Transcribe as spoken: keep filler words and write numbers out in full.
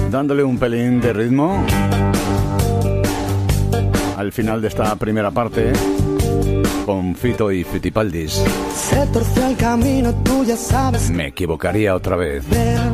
dándole un pelín de ritmo al final de esta primera parte con Fito y Fitipaldis. Se torció el camino, tú ya sabes. Me equivocaría otra vez.